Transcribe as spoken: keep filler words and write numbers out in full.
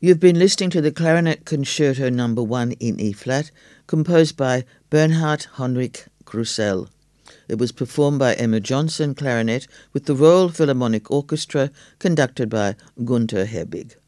You've been listening to the Clarinet Concerto Number One in E-flat, composed by Bernhard Heinrich Grussel. It was performed by Emma Johnson, clarinet, with the Royal Philharmonic Orchestra, conducted by Gunther Herbig.